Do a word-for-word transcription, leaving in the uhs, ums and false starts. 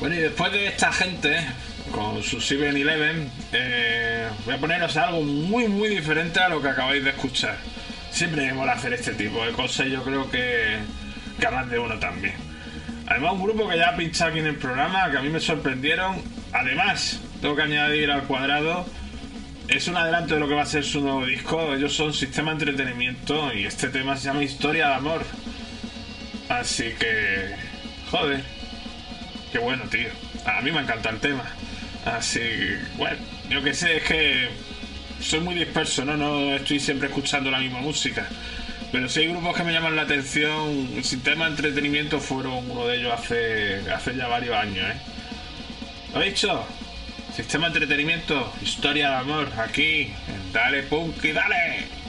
Bueno, y después de esta gente, con su siete eleven, eh, voy a poneros algo muy muy diferente a lo que acabáis de escuchar. Siempre me mola hacer este tipo de cosas y yo creo que, que a más de uno también. Además, un grupo que ya ha pinchado aquí en el programa, que a mí me sorprendieron. Además, tengo que añadir al cuadrado, es un adelanto de lo que va a ser su nuevo disco. Ellos son Sistema Entretenimiento y este tema se llama Historia de Amor. Así que... joder, qué bueno, tío. A mí me encanta el tema. Así que, bueno, yo que sé, es que soy muy disperso, ¿no? No estoy siempre escuchando la misma música. Pero si hay grupos que me llaman la atención, Sistema Entretenimiento fueron uno de ellos hace, hace ya varios años, ¿eh? ¿Lo he dicho? Sistema Entretenimiento, Historia de Amor, aquí, en Dale Punk y Dale.